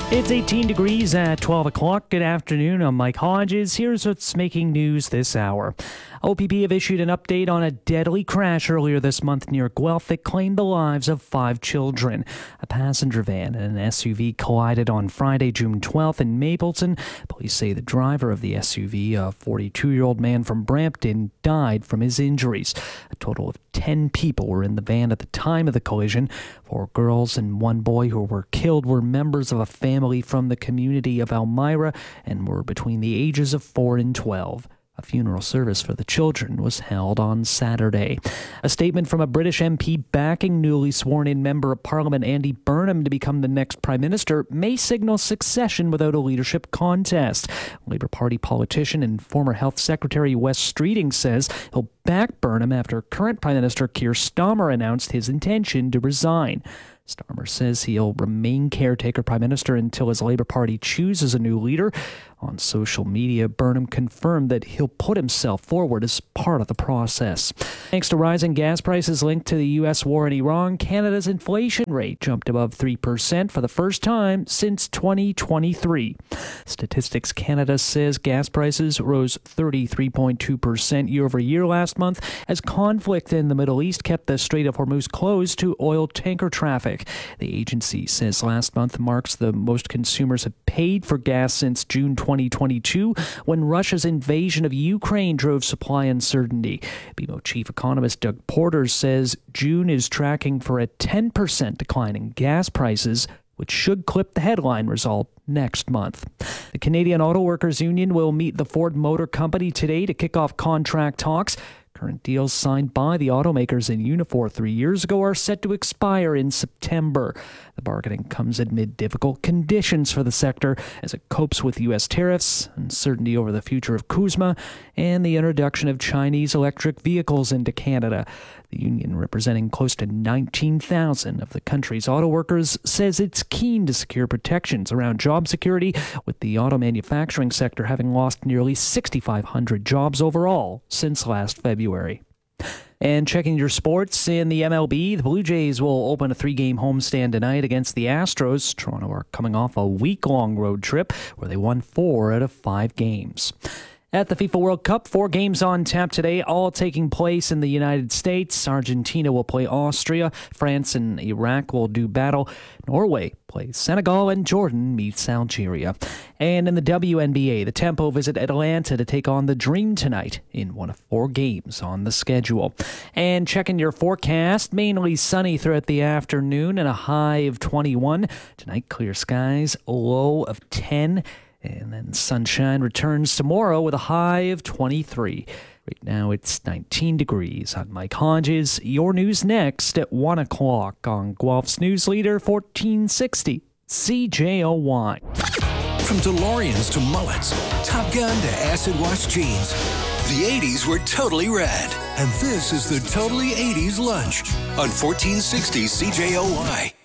It's 18 degrees at 12 o'clock. Good afternoon. I'm Mike Hodges. Here's what's making news this hour. OPP have issued an update on a deadly crash earlier this month near Guelph that claimed the lives of 5 children. A passenger van and an SUV collided on Friday, June 12th in Mapleton. Police say the driver of the SUV, a 42-year-old man from Brampton, died from his injuries. A total of 10 people were in the van at the time of the collision. 4 girls and 1 boy who were killed were members of a family from the community of Elmira and were between the ages of 4 and 12. A funeral service for the children was held on Saturday. A statement from a British MP backing newly sworn-in Member of Parliament Andy Burnham to become the next Prime Minister may signal succession without a leadership contest. Labour Party politician and former Health Secretary Wes Streeting says he'll back Burnham after current Prime Minister Keir Starmer announced his intention to resign. Starmer says he'll remain caretaker prime minister until his Labour Party chooses a new leader. On social media, Burnham confirmed that he'll put himself forward as part of the process. Thanks to rising gas prices linked to the U.S. war in Iran, Canada's inflation rate jumped above 3% for the first time since 2023. Statistics Canada says gas prices rose 33.2% year over year last month as conflict in the Middle East kept the Strait of Hormuz closed to oil tanker traffic. The agency says last month marks the most consumers have paid for gas since June 2022, when Russia's invasion of Ukraine drove supply uncertainty. BMO chief economist Doug Porter says June is tracking for a 10% decline in gas prices, which should clip the headline result next month. The Canadian Auto Workers Union will meet the Ford Motor Company today to kick off contract talks. Current deals signed by the automakers in Unifor 3 years ago are set to expire in September. The bargaining comes amid difficult conditions for the sector as it copes with U.S. tariffs, uncertainty over the future of CUSMA, and the introduction of Chinese electric vehicles into Canada. The union, representing close to 19,000 of the country's auto workers, says it's keen to secure protections around job security, with the auto manufacturing sector having lost nearly 6,500 jobs overall since last February. And checking your sports in the MLB, the Blue Jays will open a 3-game homestand tonight against the Astros. Toronto are coming off a week-long road trip where they won 4 out of 5 games. At the FIFA World Cup, 4 games on tap today, all taking place in the United States. Argentina will play Austria. France and Iraq will do battle. Norway plays Senegal, and Jordan meets Algeria. And in the WNBA, the Tempo visit Atlanta to take on the Dream tonight in one of 4 games on the schedule. And checking your forecast, mainly sunny throughout the afternoon and a high of 21. Tonight, clear skies, low of 10. And then sunshine returns tomorrow with a high of 23. Right now it's 19 degrees. I'm Mike Hodges. Your news next at 1 o'clock on Guelph's News Leader 1460 CJOY. From DeLoreans to mullets, Top Gun to acid wash jeans, the 80s were totally rad. And this is the Totally 80s Lunch on 1460 CJOY.